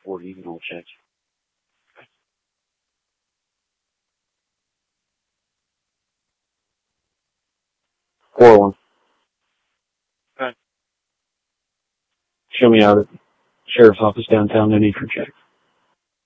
or you can all check. 401. Okay. Show me out at Sheriff's Office downtown, no need for check.